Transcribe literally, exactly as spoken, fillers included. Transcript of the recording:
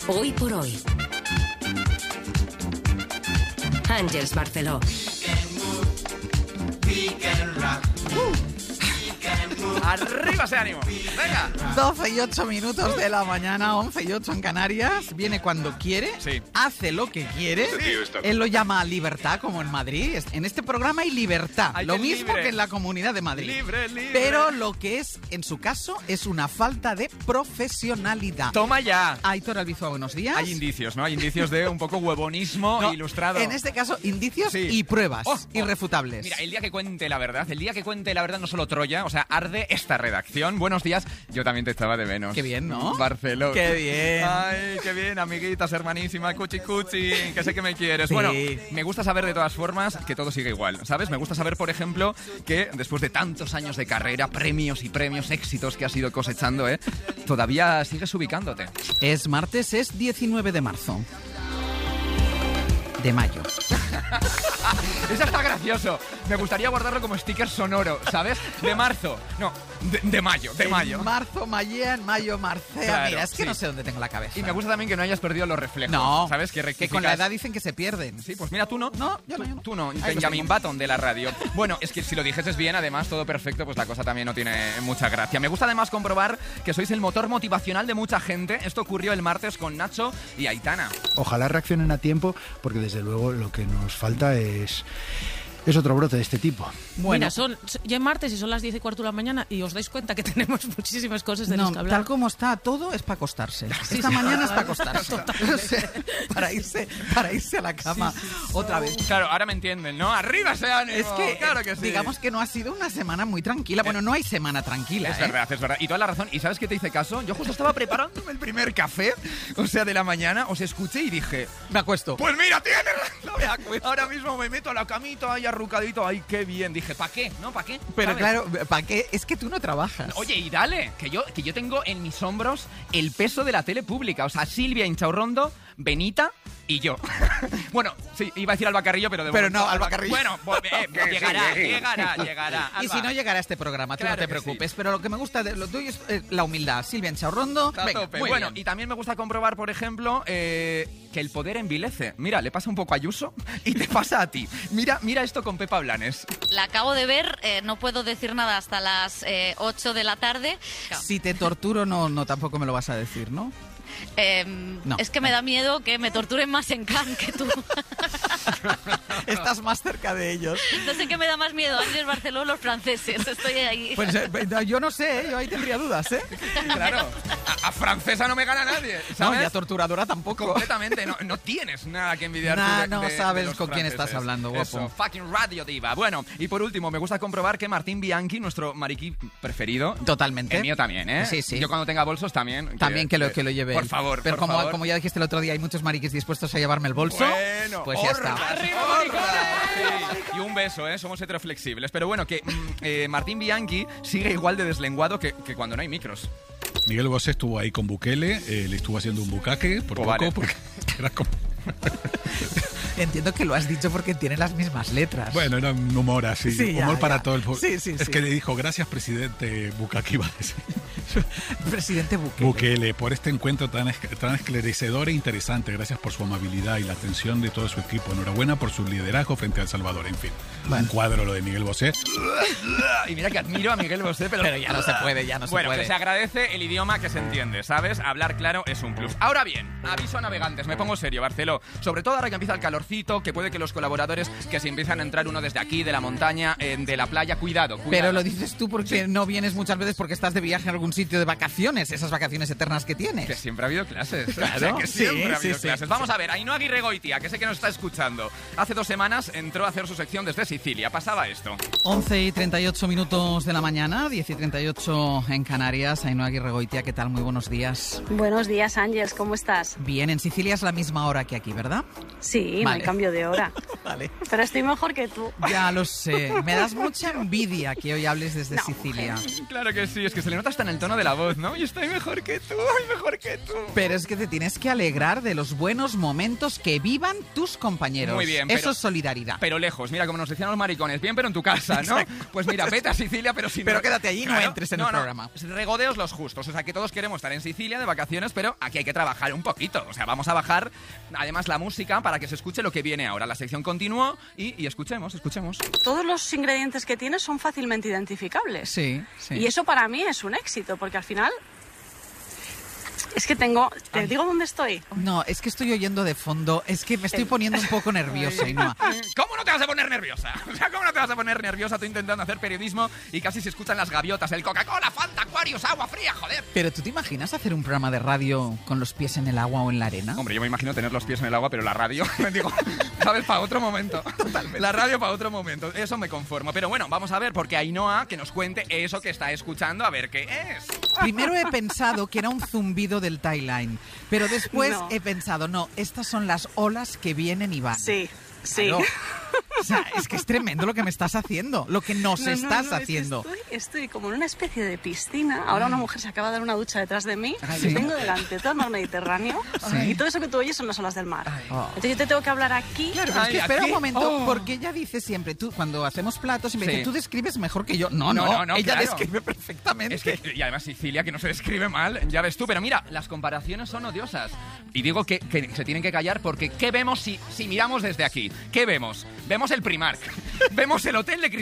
Hoy por hoy. Àngels Barceló. ¡Arriba ese ánimo! ¡Venga! doce y ocho minutos de la mañana, once y ocho en Canarias. Viene cuando quiere, sí. hace lo que quiere. Sí. Él lo llama libertad, como en Madrid. En este programa hay libertad. Hay lo que mismo libre. que en la Comunidad de Madrid. Libre, libre. Pero lo que es, en su caso, es una falta de profesionalidad. ¡Toma ya! Aitor Albizoa, buenos días. Hay indicios, ¿no? Hay indicios de un poco huevonismo No, ilustrado. En este caso, indicios Sí. y pruebas Oh, oh. irrefutables. Mira, el día que cuente la verdad, el día que cuente la verdad no solo Troya, o sea, arde esta redacción. Buenos días, yo también te echaba de menos. Qué bien, ¿no? Barcelona. Qué bien. Ay, qué bien, amiguitas, hermanísima, cuchi cuchi, que sé que me quieres. Sí. Bueno, me gusta saber de todas formas que todo sigue igual, ¿sabes? Me gusta saber, por ejemplo, que después de tantos años de carrera, premios y premios, éxitos que has ido cosechando, ¿eh? Todavía sigues ubicándote. Es martes, es diecinueve de marzo. De mayo. Eso está gracioso. Me gustaría guardarlo como sticker sonoro, ¿sabes? De marzo. No, de, de mayo, de En mayo. marzo, Mayen, mayo, Marcea. Claro, Mira, es que sí. no sé dónde tengo la cabeza. Y me gusta también que no hayas perdido los reflejos. No, ¿Sabes? Que, que con la edad dicen que se pierden. Sí, pues mira, tú no. No, yo tú, no, yo no. Tú no, Ahí lo Benjamin tengo. Button de la radio. Bueno, es que si lo dijeses bien, además, todo perfecto, pues la cosa también no tiene mucha gracia. Me gusta además comprobar que sois el motor motivacional de mucha gente. Esto ocurrió el martes con Nacho y Aitana. Ojalá reaccionen a tiempo, porque desde luego lo que nos falta es, es otro brote de este tipo. Bueno, Mira, son, ya es martes y son las diez y cuarto de la mañana y os dais cuenta que tenemos muchísimas cosas de no, las que hablar. tal como está todo es para acostarse. Sí, Esta sí, mañana es para total. acostarse. Totalmente. O sea, para irse, para irse a la cama otra vez. Claro, ahora me entienden, ¿no? ¡Arriba ese ánimo! Es que, claro que sí. digamos que no ha sido una semana muy tranquila. Bueno, no hay semana tranquila, Es ¿eh? verdad, es verdad. Y toda la razón. ¿Y sabes qué te hice caso? Yo justo estaba preparándome el primer café, o sea, de la mañana, os escuché y dije... Me acuesto. Pues mira, tienes razón. Ahora mismo me meto a la camita ahí arrucadito. Ay, qué bien. Dije, ¿para qué? ¿No? ¿Para qué? Pero ¿Sabes? claro, ¿para qué? Es que tú no trabajas. Oye, y dale, que yo, que yo tengo en mis hombros el peso de la tele pública. O sea, Silvia Inchaurrondo, Benita y yo. Bueno, sí, iba a decir Alba Carrillo, pero de Pero momento- no, Alba Carrillo. Bueno, pues, eh, llegará, llegará, llegará. Y Alba. si no llegara a este programa, tú Claro no te que preocupes. Pero lo que me gusta de lo tuyo es eh, la humildad. Silvia Inchaurrondo. Está a Venga, tope. muy Bueno, bien. y también me gusta comprobar, por ejemplo, eh, que el poder envilece. Mira, le pasa un poco a Ayuso y te pasa a ti. Mira, mira esto con Pepa Blanes. La acabo de ver, eh, no puedo decir nada hasta las eh, ocho de la tarde. Si te torturo, no, no tampoco me lo vas a decir, ¿no? Eh, No. Es que me da miedo que me torturen más en Cannes que tú. Estás más cerca de ellos. No sé qué me da más miedo, Ángel Barceló o los franceses. Estoy ahí. Pues eh, yo no sé, ¿eh? Yo ahí tendría dudas, ¿eh? Claro, a, a francesa no me gana nadie, No, ¿sabes? y a torturadora tampoco. Completamente, no, no tienes nada que envidiar tú Nah, de- no de- de sabes los con quién franceses. estás hablando, guapo. Eso, fucking radio diva. Bueno, y por último, me gusta comprobar que Martín Bianchi, nuestro mariquí preferido... Totalmente. El mío también, ¿eh? Sí, sí. Yo cuando tenga bolsos también... También que lo, que lo lleve. Por él. favor, Pero por como, favor. como ya dijiste el otro día, hay muchos mariquis dispuestos a llevarme el bolso. Bueno, pues ya horra, está. ¡Arriba, maricones! Sí. Y un beso, ¿eh? Somos heteroflexibles. Pero bueno, que mm, eh, Martín Bianchi sigue igual de deslenguado que, que cuando no hay micros. Miguel Bosé estuvo ahí con Bukele, eh, le estuvo haciendo un bucaque por Pues poco, vale. porque era como... Entiendo que lo has dicho porque tiene las mismas letras. Bueno, era un humor así, Sí, ya, humor para ya. todo el pueblo. Sí, sí, es sí. que le dijo, gracias presidente Bukake, iba a decir. Presidente Bukele. Bukele, por este encuentro tan, esc- tan esclarecedor e interesante. Gracias por su amabilidad y la atención de todo su equipo. Enhorabuena por su liderazgo frente a El Salvador. En fin, Bueno. un cuadro lo de Miguel Bosé. Y mira que admiro a Miguel Bosé, pero... Pero ya no se puede, ya no se Bueno, puede. que se agradece el idioma que se entiende, ¿sabes? Hablar claro es un plus. Ahora bien, aviso a navegantes, me pongo serio, Barceló. Sobre todo ahora que empieza el calorcito, que puede que los colaboradores que se empiezan a entrar uno desde aquí, de la montaña, eh, de la playa, cuidado, cuidado. Pero lo dices tú porque no vienes muchas veces porque estás de viaje en algún sitio de vacaciones, esas vacaciones eternas que tienes. Que siempre ha habido clases. Claro, O sea, que sí, siempre ha habido sí, sí. clases. Vamos a ver, Ainhoa Aguirregoitia, que sé que nos está escuchando. Hace dos semanas entró a hacer su sección desde Sicilia. Pasaba esto. once y treinta y ocho minutos de la mañana, diez y treinta y ocho en Canarias. Ainhoa Aguirregoitia, ¿qué tal? Muy buenos días. Buenos días, Ángels, ¿cómo estás? Bien, en Sicilia es la misma hora que aquí, ¿verdad? Sí, no Vale. hay cambio de hora. Vale. Pero estoy mejor que tú. Ya lo sé. Me das mucha envidia que hoy hables desde No, Sicilia. Claro que sí, es que se le nota hasta en el tono tono de la voz, ¿no? Y estoy mejor que tú, ay, mejor que tú. Pero es que te tienes que alegrar de los buenos momentos que vivan tus compañeros. Muy bien, Eso pero- es solidaridad. Pero lejos, mira, como nos decían los maricones, bien, pero en tu casa, ¿no? Pues mira, vete a Sicilia, pero sin... Pero quédate allí y no entres en el programa. Regodeos los justos, o sea, que todos queremos estar en Sicilia de vacaciones, pero aquí hay que trabajar un poquito. O sea, vamos a bajar, además, la música para que se escuche lo que viene ahora. La sección continuó y, y escuchemos, escuchemos. Todos los ingredientes que tienes son fácilmente identificables. Sí, sí. Y eso para mí es un éxito, porque al final... Es que tengo... ¿Te digo dónde estoy? No, es que estoy oyendo de fondo, es que me estoy poniendo un poco nerviosa, Ainhoa. ¿Cómo no te vas a poner nerviosa? O sea, ¿cómo no te vas a poner nerviosa tú intentando hacer periodismo y casi se escuchan las gaviotas, el Coca-Cola, Fanta, Aquarius, agua fría, joder? Pero ¿tú te imaginas hacer un programa de radio con los pies en el agua o en la arena? Hombre, yo me imagino tener los pies en el agua, pero la radio, me digo, ¿sabes? Para otro momento. Totalmente. La radio para otro momento. Eso me conformo. Pero bueno, vamos a ver, porque Ainhoa que nos cuente eso que está escuchando, a ver qué es. Primero he pensado que era un zumbido del Thailand, pero después No. he pensado, no, estas son las olas que vienen y van. Sí, sí. Claro. O sea, es que es tremendo lo que me estás haciendo, lo que nos No, no, estás no, es que haciendo. Estoy, estoy como en una especie de piscina. Ahora una mujer se acaba de dar una ducha detrás de mí. Ay, y sí. tengo delante todo el mar Mediterráneo. Sí. Y todo eso que tú oyes son las olas del mar. Oh. Entonces yo te tengo que hablar aquí. Claro, pero es Ay, que espera aquí. un momento, Oh. porque ella dice siempre, tú cuando hacemos platos, siempre Sí. dice, tú describes mejor que yo. No, No, no, no, no, ella claro. describe perfectamente. Es que, y además Sicilia, que no se describe mal, ya ves tú. Pero mira, las comparaciones son odiosas. Y digo que, que se tienen que callar porque ¿qué vemos si, si miramos desde aquí? ¿Qué vemos? Vemos el Primark, vemos el hotel de